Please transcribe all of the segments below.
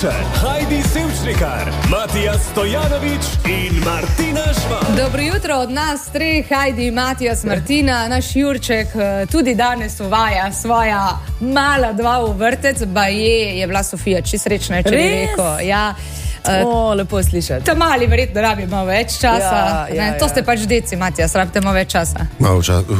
Jurček, Heidi Sevčnikar, Matija Stojanović in Martina Žvan. Dobro jutro od nas treh, Heidi, Matijas, Martina. Naš Jurček tudi danes uvaja svoja mala dva v vrtec, je bila Sofija čisto srečna, če bi rekel. Ja. Lepo slišati. Ta mali verjetno rabi malo več časa. To ste pač deci, Matijas, rabite malo več časa. Malo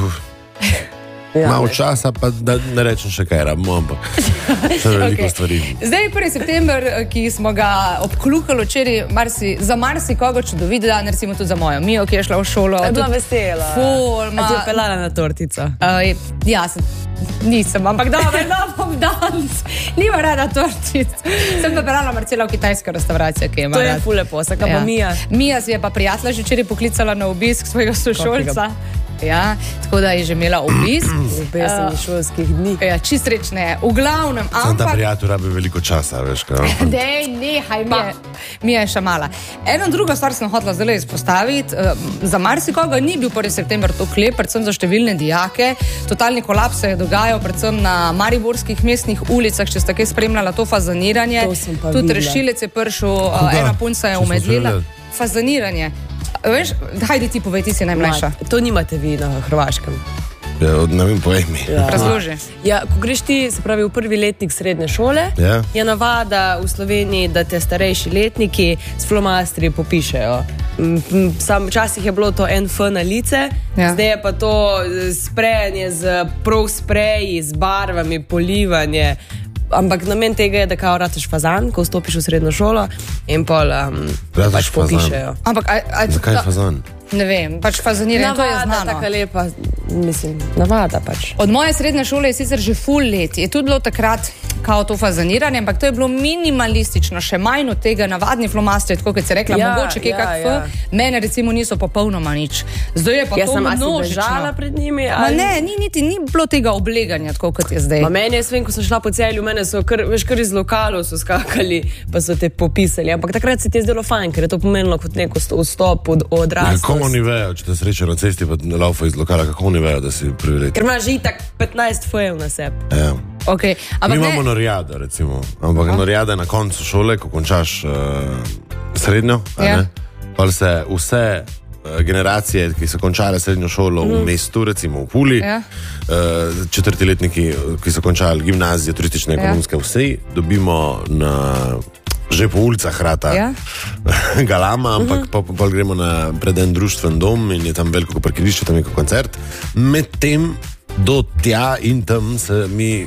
časa, pa da ne rečem še kaj rabimo, ampak še veliko stvari. Zdaj je 1. september, ki smo ga obklukali včeraj, za marsikoga čudovit dan, recimo tudi za mojo Mijo, ki je šla v šolo. Je bila vesela. A ti je pelala na tortico? Ja, nisem, ampak bom danes. Nima rada tortic. Sem pa pelala Marcela v kitajsko restauracijo, ki je ima rad. To je ful lepo, saka pa Mija. Mija si je pa prijatelja že včeraj poklicala na obisk svojega sošolca. Ja, tako da je že imela obisk. Pesem šolskih dni. Ja, čist srečne je. V glavnem, Sam ta prijatelj rabi veliko časa, veš kaj? Dej, nehaj, Mija je še mala. Eno drugo stvar sem hotela zdaj izpostaviti. Za marsikoga ni bil 1. september to klep, predvsem za številne dijake. Totalni kolaps se je dogajal predvsem na mariborskih mestnih ulicah, če ste kaj spremljala to fazaniranje. To sem pa tudi rešilec je prišel, ena punca je umedlila. Fazaniranje. Veš, Hajdi ti povej, ti si najmlajša. To nimate vi na Hrvaškem. Ja, ne vem, povej mi. Razloži. Ja, ko greš ti, se pravi, v prvi letnik srednje šole, je navada v Sloveniji, da te starejši letniki s flomastri popišejo. Včasih je bilo to en F na lice, zdaj je pa to sprejanje z prav spreji, z barvami, polivanje. Ampak namen tega je, da kao rataš fazan, ko vstopiš v srednjo šolo in pol pač popišejo. Zakaj fazan? Ne vem, pač fazaniranje, to je znano. Navada, taka lepa, mislim, navada pač. Od moje srednje šole je sicer že ful let. Je tudi bilo takrat kao to fazaniranje, ampak to je bilo minimalistično, še manj od tega, navadni flomastri, tako kot si rekla, mogoče kaj kak F. Mene recimo niso popolnoma nič. Zdaj je pa to množično. A si bežala pred njimi? Ni bilo tega obleganja, tako kot je zdaj. Meni je svem, ko sem šla po Celju, mene so kar iz lokalov so skakali, pa so te popisali. Ampak takrat se ti je zdelo fajn, ker je to pomenilo kot neko vstop od odraslosti. Kako oni vejo, če te srečajo na cesti pa laufa iz lokala, kako oni vejo, da si privilegij? Ker imaš že itak 15 fojev na sebi. Ja. Okay, mi imamo Noriado, recimo. Ampak Noriado je na koncu šole, ko končaš srednjo, pa se vse generacije, ki so končale srednjo šolo v mestu, recimo v Puli, četrtiletniki, ki so končali gimnazijo, turistične, ekonomske, vse dobimo že po ulicah rata galama, ampak pa gremo pred en društven dom in je tam veliko parkirišče, tam je koncert. Medtem do tja in tam se mi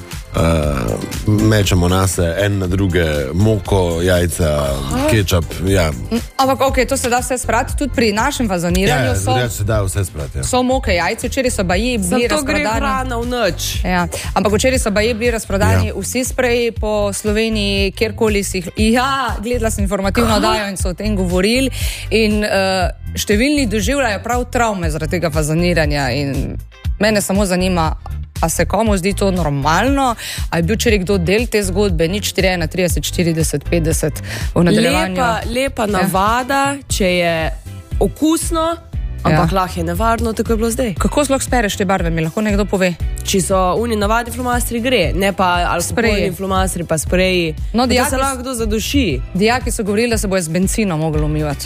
mečemo nase en na druge, moko, jajca, kečap, Ampak to se da vse sprati, tudi pri našem fazaniranju se da vse sprati, so moke jajce, včeraj so baje bili razprodani. Zato gre hrana v noč. Ampak včeraj so baje bili razprodani vsi spreji po Sloveniji, kjerkoli si gledala sem informativno oddajo in so o tem govorili in številni doživljajo prav travme zaradi tega fazaniranja in mene samo zanima, a se komu zdi to normalno, a je bil včeraj kdo del te zgodbe, nič 41, 30, 40, 50 v nadaljevanju. Lepa navada, če je okusno, ampak lahko je nevarno, tako je bilo zdaj. Kako sploh spereš te barve, mi lahko nekdo pove? Či so oni navadni flomastri gre, ne pa alkoholni flomastri, pa spreji. Da se lahko kdo zaduši. Dijaki so govorili, da se bojo z benzinom mogli umivati.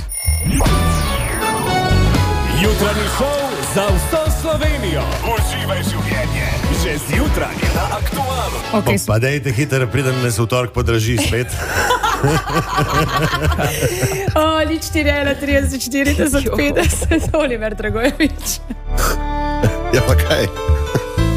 Jutranji šov za vso Slovenijo. Uživaj življenje. Že zjutraj na Aktualu. Pa dejte hitro, preden ne se v torek podraži spet. Nič 4, 30, 40, 50. Oliver Dragojevič. Ja pa kaj?